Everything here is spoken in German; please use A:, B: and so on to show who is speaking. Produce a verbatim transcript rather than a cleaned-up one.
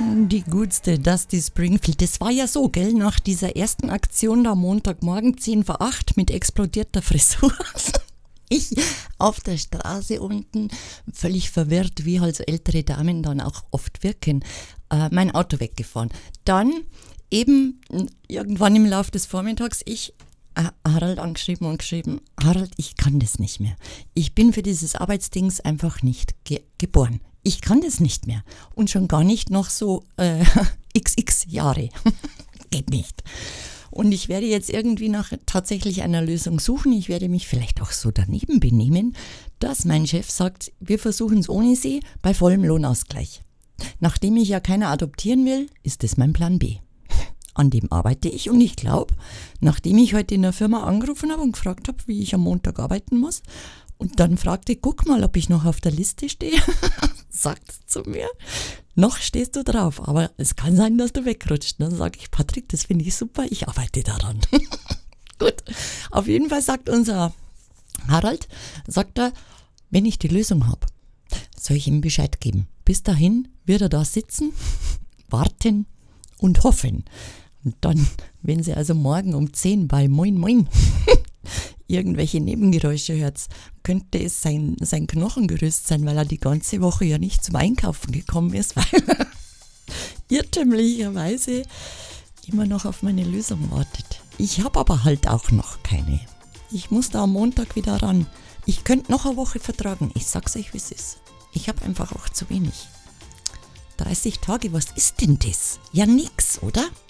A: Die gutste Dusty Springfield. Das war ja so, gell, nach dieser ersten Aktion da Montagmorgen zehn vor acht mit explodierter Frisur. Ich auf der Straße unten, völlig verwirrt, wie halt so ältere Damen dann auch oft wirken, äh, mein Auto weggefahren. Dann eben irgendwann im Laufe des Vormittags ich äh, Harald angeschrieben und geschrieben, Harald, ich kann das nicht mehr. Ich bin für dieses Arbeitsdings einfach nicht ge- geboren. Ich kann das nicht mehr. Und schon gar nicht noch so äh, x x Jahre. Geht nicht. Und ich werde jetzt irgendwie nach tatsächlich einer Lösung suchen. Ich werde mich vielleicht auch so daneben benehmen, dass mein Chef sagt, wir versuchen es ohne Sie bei vollem Lohnausgleich. Nachdem ich ja keiner adoptieren will, ist das mein Plan B. An dem arbeite ich und ich glaube, nachdem ich heute in der Firma angerufen habe und gefragt habe, wie ich am Montag arbeiten muss und dann fragte, guck mal, ob ich noch auf der Liste stehe, sagt zu mir, noch stehst du drauf, aber es kann sein, dass du wegrutscht. Dann sage ich, Patrick, das finde ich super, ich arbeite daran. Gut, auf jeden Fall sagt unser Harald, sagt er, wenn ich die Lösung habe, soll ich ihm Bescheid geben. Bis dahin wird er da sitzen, warten und hoffen. Und dann, wenn sie also morgen um zehn bei Moin Moin irgendwelche Nebengeräusche hört, könnte es sein, sein Knochengerüst sein, weil er die ganze Woche ja nicht zum Einkaufen gekommen ist, weil er irrtümlicherweise immer noch auf meine Lösung wartet. Ich habe aber halt auch noch keine. Ich muss da am Montag wieder ran. Ich könnte noch eine Woche vertragen. Ich sag's euch, wie es ist. Ich habe einfach auch zu wenig. dreißig Tage, was ist denn das? Ja, nix, oder?